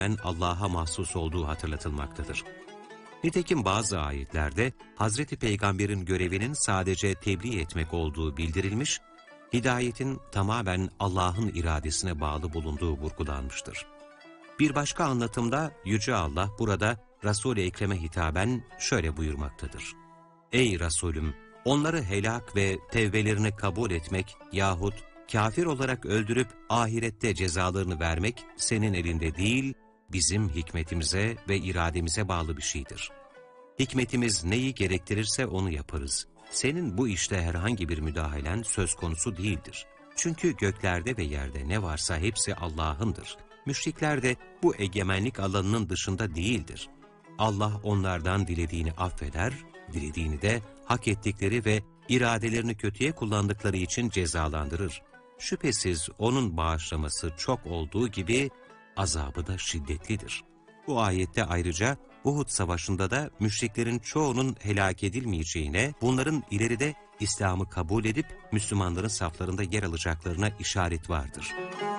Allah'a mahsus olduğu hatırlatılmaktadır. Nitekim bazı ayetlerde Hazreti Peygamber'in görevinin sadece tebliğ etmek olduğu bildirilmiş, hidayetin tamamen Allah'ın iradesine bağlı bulunduğu vurgulanmıştır. Bir başka anlatımda Yüce Allah burada Resul-i Ekrem'e hitaben şöyle buyurmaktadır. Ey Resulüm! Onları helak ve tevbelerini kabul etmek yahut kafir olarak öldürüp ahirette cezalarını vermek senin elinde değil, bizim hikmetimize ve irademize bağlı bir şeydir. Hikmetimiz neyi gerektirirse onu yaparız. Senin bu işte herhangi bir müdahalen söz konusu değildir. Çünkü göklerde ve yerde ne varsa hepsi Allah'ındır. Müşrikler de bu egemenlik alanının dışında değildir. Allah onlardan dilediğini affeder, dilediğini de hak ettikleri ve iradelerini kötüye kullandıkları için cezalandırır. Şüphesiz O'nun bağışlaması çok olduğu gibi azabı da şiddetlidir. Bu ayette ayrıca Uhud Savaşı'nda da müşriklerin çoğunun helak edilmeyeceğine, bunların ileride İslam'ı kabul edip Müslümanların saflarında yer alacaklarına işaret vardır.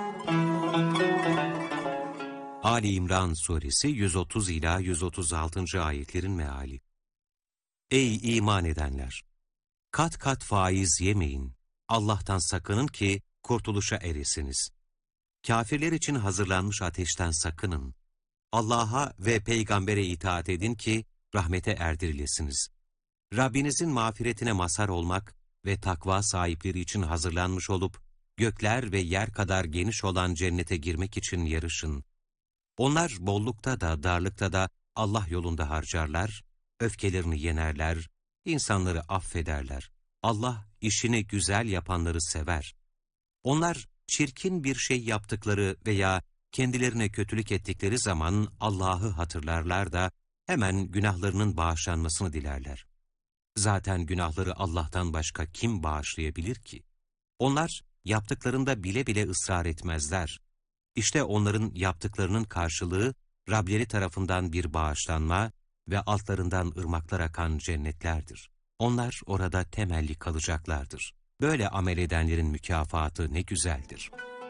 Ali İmran Suresi 130 ila 136. ayetlerin meali. Ey iman edenler! Kat kat faiz yemeyin. Allah'tan sakının ki kurtuluşa eresiniz. Kafirler için hazırlanmış ateşten sakının. Allah'a ve peygambere itaat edin ki rahmete erdirilesiniz. Rabbinizin mağfiretine mazhar olmak ve takva sahipleri için hazırlanmış olup gökler ve yer kadar geniş olan cennete girmek için yarışın. Onlar bollukta da darlıkta da Allah yolunda harcarlar, öfkelerini yenerler, insanları affederler. Allah işini güzel yapanları sever. Onlar çirkin bir şey yaptıkları veya kendilerine kötülük ettikleri zaman Allah'ı hatırlarlar da hemen günahlarının bağışlanmasını dilerler. Zaten günahları Allah'tan başka kim bağışlayabilir ki? Onlar yaptıklarında bile bile ısrar etmezler. İşte onların yaptıklarının karşılığı Rableri tarafından bir bağışlanma ve altlarından ırmaklar akan cennetlerdir. Onlar orada temelli kalacaklardır. Böyle amel edenlerin mükafatı ne güzeldir.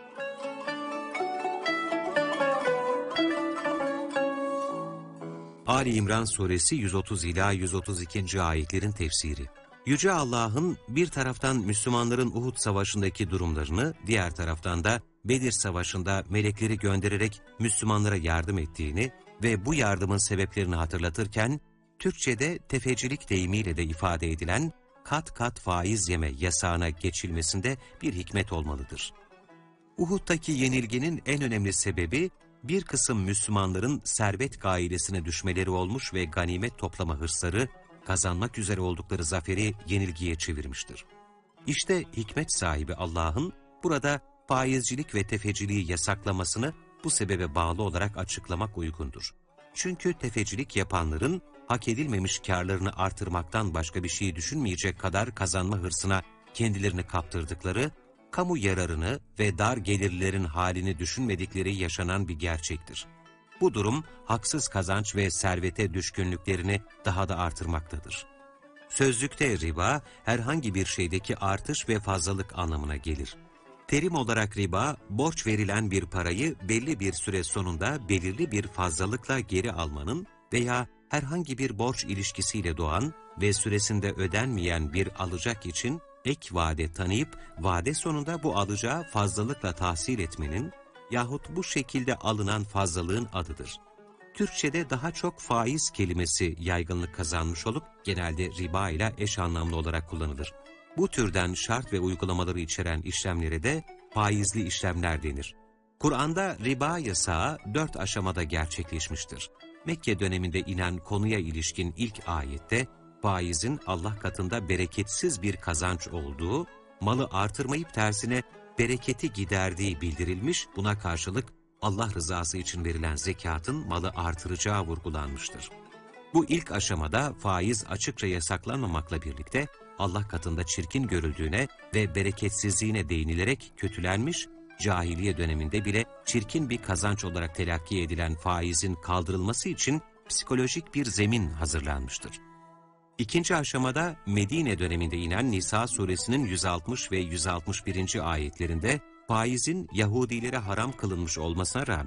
Ali İmran Suresi 130 ila 132. ayetlerin tefsiri. Yüce Allah'ın bir taraftan Müslümanların Uhud Savaşı'ndaki durumlarını, diğer taraftan da Bedir Savaşı'nda melekleri göndererek Müslümanlara yardım ettiğini ve bu yardımın sebeplerini hatırlatırken, Türkçe'de tefecilik deyimiyle de ifade edilen kat kat faiz yeme yasağına geçilmesinde bir hikmet olmalıdır. Uhud'daki yenilginin en önemli sebebi, bir kısım Müslümanların servet gailesine düşmeleri olmuş ve ganimet toplama hırsları, kazanmak üzere oldukları zaferi yenilgiye çevirmiştir. İşte hikmet sahibi Allah'ın burada faizcilik ve tefeciliği yasaklamasını bu sebebe bağlı olarak açıklamak uygundur. Çünkü tefecilik yapanların hak edilmemiş kârlarını artırmaktan başka bir şey düşünmeyecek kadar kazanma hırsına kendilerini kaptırdıkları, kamu yararını ve dar gelirlerin halini düşünmedikleri yaşanan bir gerçektir. Bu durum haksız kazanç ve servete düşkünlüklerini daha da artırmaktadır. Sözlükte riba, herhangi bir şeydeki artış ve fazlalık anlamına gelir. Terim olarak riba, borç verilen bir parayı belli bir süre sonunda belirli bir fazlalıkla geri almanın veya herhangi bir borç ilişkisiyle doğan ve süresinde ödenmeyen bir alacak için ek vade tanıyıp vade sonunda bu alacağı fazlalıkla tahsil etmenin yahut bu şekilde alınan fazlalığın adıdır. Türkçe'de daha çok faiz kelimesi yaygınlık kazanmış olup genelde riba ile eş anlamlı olarak kullanılır. Bu türden şart ve uygulamaları içeren işlemlere de faizli işlemler denir. Kur'an'da riba yasağı 4 aşamada gerçekleşmiştir. Mekke döneminde inen konuya ilişkin ilk ayette faizin Allah katında bereketsiz bir kazanç olduğu, malı artırmayıp tersine bereketi giderdiği bildirilmiş, buna karşılık Allah rızası için verilen zekatın malı artıracağı vurgulanmıştır. Bu ilk aşamada faiz açıkça yasaklanmamakla birlikte Allah katında çirkin görüldüğüne ve bereketsizliğine değinilerek kötülenmiş, cahiliye döneminde bile çirkin bir kazanç olarak telakki edilen faizin kaldırılması için psikolojik bir zemin hazırlanmıştır. İkinci aşamada Medine döneminde inen Nisa suresinin 160 ve 161. ayetlerinde faizin Yahudilere haram kılınmış olmasına rağmen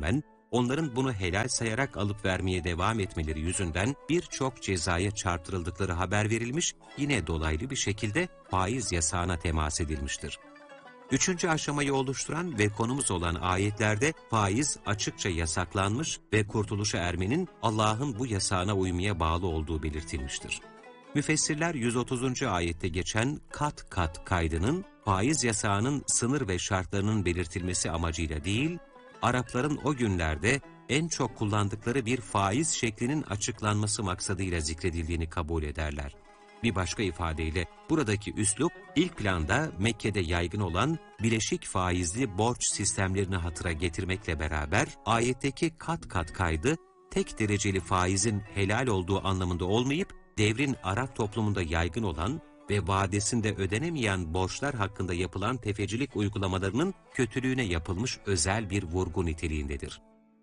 onların bunu helal sayarak alıp vermeye devam etmeleri yüzünden birçok cezaya çarptırıldıkları haber verilmiş, yine dolaylı bir şekilde faiz yasağına temas edilmiştir. Üçüncü aşamayı oluşturan ve konumuz olan ayetlerde faiz açıkça yasaklanmış ve kurtuluşa ermenin Allah'ın bu yasağına uymaya bağlı olduğu belirtilmiştir. Müfessirler 130. ayette geçen kat kat kaydının faiz yasağının sınır ve şartlarının belirtilmesi amacıyla değil, Arapların o günlerde en çok kullandıkları bir faiz şeklinin açıklanması maksadıyla zikredildiğini kabul ederler. Bir başka ifadeyle buradaki üslup ilk planda Mekke'de yaygın olan bileşik faizli borç sistemlerini hatıra getirmekle beraber ayetteki kat kat kaydı tek dereceli faizin helal olduğu anlamında olmayıp devrin Arap toplumunda yaygın olan ve vadesinde ödenemeyen borçlar hakkında yapılan tefecilik uygulamalarının kötülüğüne yapılmış özel bir vurgu niteliğindedir.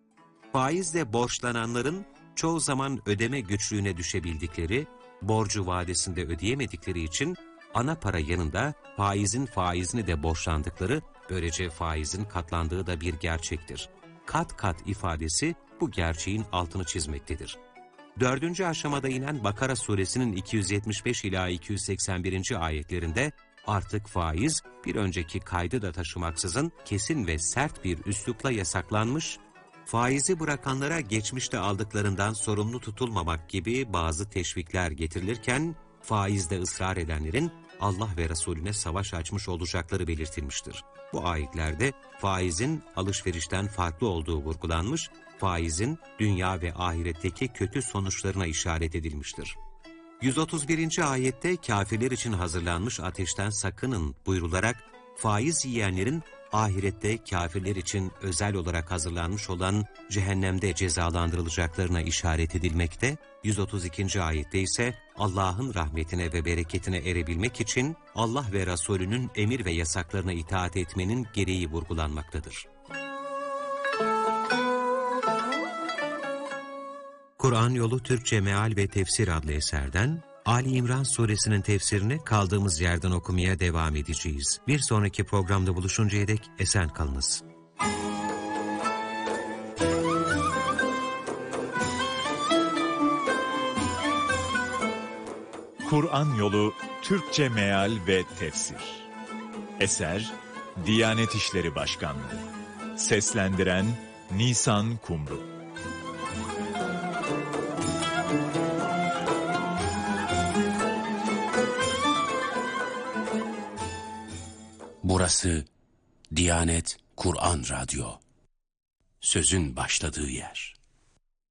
Faizle borçlananların çoğu zaman ödeme güçlüğüne düşebildikleri, borcu vadesinde ödeyemedikleri için ana para yanında faizin faizini de borçlandıkları, böylece faizin katlandığı da bir gerçektir. Kat kat ifadesi bu gerçeğin altını çizmektedir. 4. aşamada inen Bakara suresinin 275 ila 281. ayetlerinde artık faiz bir önceki kaydı da taşımaksızın kesin ve sert bir üslupla yasaklanmış, faizi bırakanlara geçmişte aldıklarından sorumlu tutulmamak gibi bazı teşvikler getirilirken, faizde ısrar edenlerin Allah ve Resulüne savaş açmış olacakları belirtilmiştir. Bu ayetlerde faizin alışverişten farklı olduğu vurgulanmış, faizin dünya ve ahiretteki kötü sonuçlarına işaret edilmiştir. 131. ayette kafirler için hazırlanmış ateşten sakının buyrularak, faiz yiyenlerin ahirette kafirler için özel olarak hazırlanmış olan cehennemde cezalandırılacaklarına işaret edilmekte, 132. ayette ise Allah'ın rahmetine ve bereketine erebilmek için Allah ve Resulünün emir ve yasaklarına itaat etmenin gereği vurgulanmaktadır. Kur'an Yolu Türkçe Meal ve Tefsir adlı eserden Ali İmran suresinin tefsirini kaldığımız yerden okumaya devam edeceğiz. Bir sonraki programda buluşuncaya dek esen kalınız. Kur'an Yolu Türkçe Meal ve Tefsir. Eser Diyanet İşleri Başkanlığı. Seslendiren Nisan Kumru. Burası Diyanet Kur'an Radyo. Sözün başladığı yer.